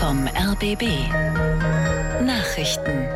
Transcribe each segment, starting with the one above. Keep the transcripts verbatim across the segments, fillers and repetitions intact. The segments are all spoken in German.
vom R B B. Nachrichten.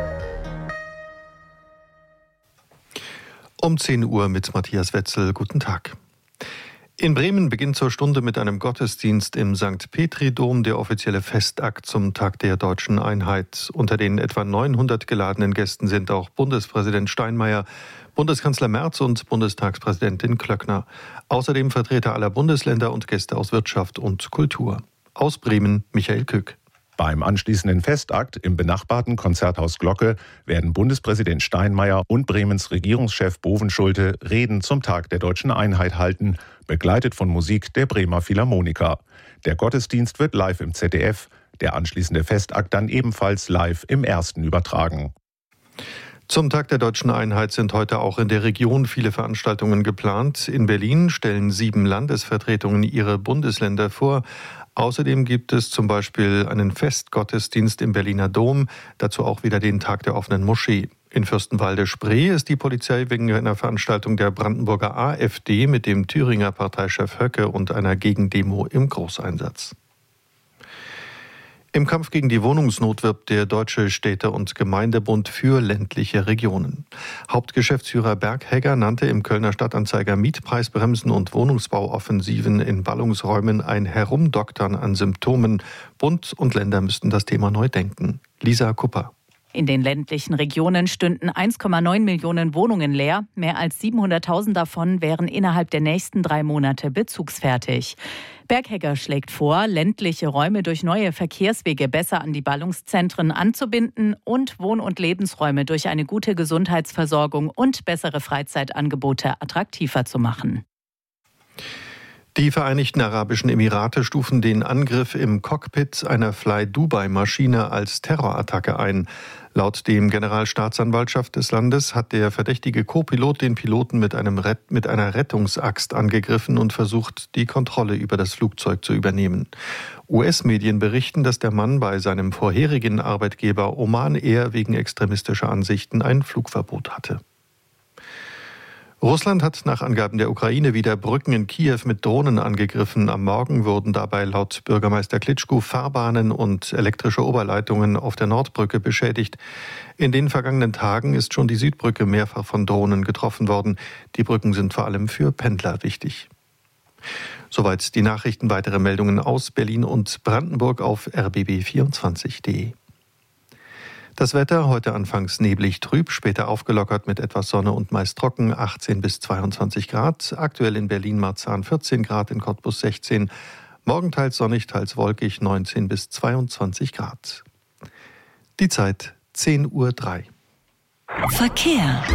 Um zehn Uhr mit Matthias Wetzel. Guten Tag. In Bremen beginnt zur Stunde mit einem Gottesdienst im Sankt Petri-Dom der offizielle Festakt zum Tag der Deutschen Einheit. Unter den etwa neunhundert geladenen Gästen sind auch Bundespräsident Steinmeier, Bundeskanzler Merz und Bundestagspräsidentin Klöckner. Außerdem Vertreter aller Bundesländer und Gäste aus Wirtschaft und Kultur. Aus Bremen Michael Kück. Beim anschließenden Festakt im benachbarten Konzerthaus Glocke werden Bundespräsident Steinmeier und Bremens Regierungschef Bovenschulte Reden zum Tag der Deutschen Einheit halten, begleitet von Musik der Bremer Philharmoniker. Der Gottesdienst wird live im Z D F, der anschließende Festakt dann ebenfalls live im Ersten übertragen. Zum Tag der Deutschen Einheit sind heute auch in der Region viele Veranstaltungen geplant. In Berlin stellen sieben Landesvertretungen ihre Bundesländer vor. Außerdem gibt es zum Beispiel einen Festgottesdienst im Berliner Dom, dazu auch wieder den Tag der offenen Moschee. In Fürstenwalde-Spree ist die Polizei wegen einer Veranstaltung der Brandenburger AfD mit dem Thüringer Parteichef Höcke und einer Gegendemo im Großeinsatz. Im Kampf gegen die Wohnungsnot wirbt der Deutsche Städte- und Gemeindebund für ländliche Regionen. Hauptgeschäftsführer Berg Hegger nannte im Kölner Stadtanzeiger Mietpreisbremsen und Wohnungsbauoffensiven in Ballungsräumen ein Herumdoktern an Symptomen. Bund und Länder müssten das Thema neu denken. Lisa Kupper. In den ländlichen Regionen stünden eins Komma neun Millionen Wohnungen leer. Mehr als siebenhunderttausend davon wären innerhalb der nächsten drei Monate bezugsfertig. Berghegger schlägt vor, ländliche Räume durch neue Verkehrswege besser an die Ballungszentren anzubinden und Wohn- und Lebensräume durch eine gute Gesundheitsversorgung und bessere Freizeitangebote attraktiver zu machen. Die Vereinigten Arabischen Emirate stufen den Angriff im Cockpit einer Fly-Dubai-Maschine als Terrorattacke ein. Laut dem Generalstaatsanwaltschaft des Landes hat der verdächtige Co-Pilot den Piloten mit, einem Rett- mit einer Rettungsaxt angegriffen und versucht, die Kontrolle über das Flugzeug zu übernehmen. U S-Medien berichten, dass der Mann bei seinem vorherigen Arbeitgeber Oman Air wegen extremistischer Ansichten ein Flugverbot hatte. Russland hat nach Angaben der Ukraine wieder Brücken in Kiew mit Drohnen angegriffen. Am Morgen wurden dabei laut Bürgermeister Klitschko Fahrbahnen und elektrische Oberleitungen auf der Nordbrücke beschädigt. In den vergangenen Tagen ist schon die Südbrücke mehrfach von Drohnen getroffen worden. Die Brücken sind vor allem für Pendler wichtig. Soweit die Nachrichten. Weitere Meldungen aus Berlin und Brandenburg auf r b b vierundzwanzig punkt d e. Das Wetter heute anfangs neblig trüb, später aufgelockert mit etwas Sonne und meist trocken, achtzehn bis zweiundzwanzig Grad. Aktuell in Berlin-Marzahn vierzehn Grad, in Cottbus sechzehn. Morgen teils sonnig, teils wolkig, neunzehn bis zweiundzwanzig Grad. Die Zeit zehn Uhr drei. Verkehr.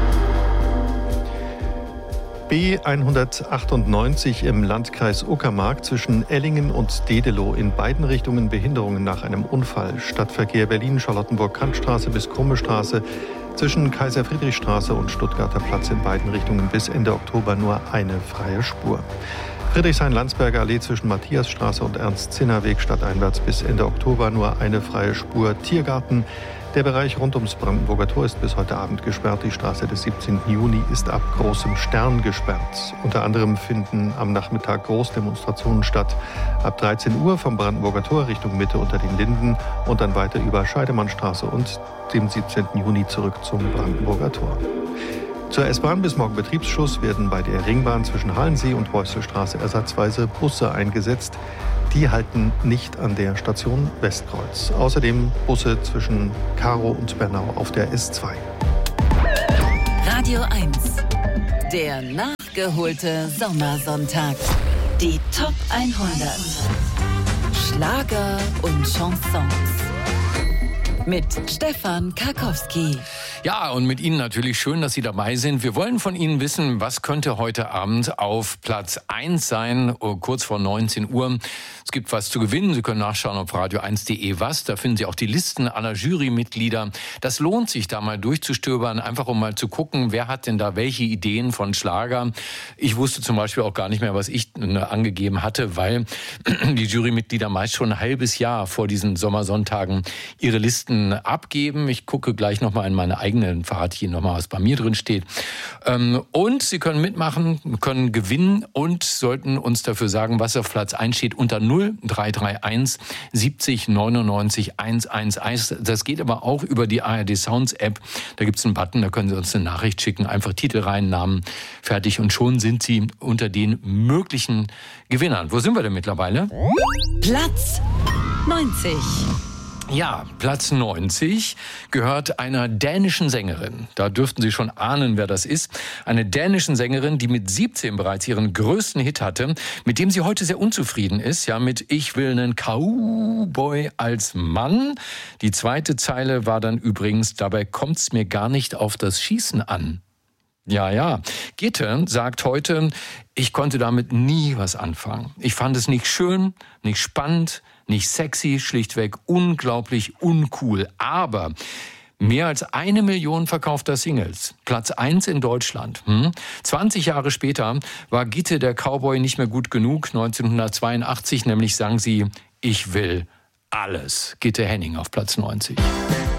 B hundertachtundneunzig im Landkreis Uckermark zwischen Ellingen und Dedelow in beiden Richtungen Behinderungen nach einem Unfall. Stadtverkehr Berlin-Charlottenburg-Kantstraße bis Krummestraße, zwischen Kaiser-Friedrich-Straße und Stuttgarter Platz in beiden Richtungen bis Ende Oktober nur eine freie Spur. Friedrichshain-Landsberger Allee zwischen Matthiasstraße und Ernst-Zinner-Weg stadteinwärts bis Ende Oktober nur eine freie Spur. Tiergarten. Der Bereich rund ums Brandenburger Tor ist bis heute Abend gesperrt. Die Straße des siebzehnten Juni ist ab Großem Stern gesperrt. Unter anderem finden am Nachmittag Großdemonstrationen statt. Ab dreizehn Uhr vom Brandenburger Tor Richtung Mitte unter den Linden und dann weiter über Scheidemannstraße und dem siebzehnten Juni zurück zum Brandenburger Tor. Zur S-Bahn bis morgen Betriebsschluss werden bei der Ringbahn zwischen Halensee und Beuselstraße ersatzweise Busse eingesetzt. Die halten nicht an der Station Westkreuz. Außerdem Busse zwischen Karow und Bernau auf der S zwei. Radio eins. Der nachgeholte Sommersonntag. Die Top hundert. Schlager und Chansons. Mit Stefan Karkowski. Ja, und mit Ihnen natürlich schön, dass Sie dabei sind. Wir wollen von Ihnen wissen, was könnte heute Abend auf Platz eins sein, kurz vor neunzehn Uhr. Es gibt was zu gewinnen. Sie können nachschauen auf radio eins punkt de was. Da finden Sie auch die Listen aller Jurymitglieder. Das lohnt sich, da mal durchzustöbern, einfach um mal zu gucken, wer hat denn da welche Ideen von Schlager. Ich wusste zum Beispiel auch gar nicht mehr, was ich angegeben hatte, weil die Jurymitglieder meist schon ein halbes Jahr vor diesen Sommersonntagen ihre Listen Karten abgeben. Ich gucke gleich nochmal in meine eigenen, verrate ich Ihnen nochmal, was bei mir drin steht. Und Sie können mitmachen, können gewinnen und sollten uns dafür sagen, was auf Platz eins steht, unter null drei drei eins siebzig neunundneunzig hunderteins. Das geht aber auch über die A R D Sounds App. Da gibt es einen Button, da können Sie uns eine Nachricht schicken. Einfach Titel rein, Namen, fertig. Und schon sind Sie unter den möglichen Gewinnern. Wo sind wir denn mittlerweile? Platz neunzig. Ja, Platz neunzig gehört einer dänischen Sängerin. Da dürften Sie schon ahnen, wer das ist. Eine dänischen Sängerin, die mit siebzehn bereits ihren größten Hit hatte, mit dem sie heute sehr unzufrieden ist. Ja, mit Ich will einen Cowboy als Mann. Die zweite Zeile war dann übrigens, dabei kommt's mir gar nicht auf das Schießen an. Ja, ja. Gitte sagt heute, ich konnte damit nie was anfangen. Ich fand es nicht schön, nicht spannend, nicht sexy, schlichtweg unglaublich uncool. Aber mehr als eine Million verkaufter Singles. Platz eins in Deutschland. Hm? zwanzig Jahre später war Gitte der Cowboy nicht mehr gut genug. neunzehnhundertzweiundachtzig nämlich sang sie, ich will alles. Gitte Henning auf Platz neunzig.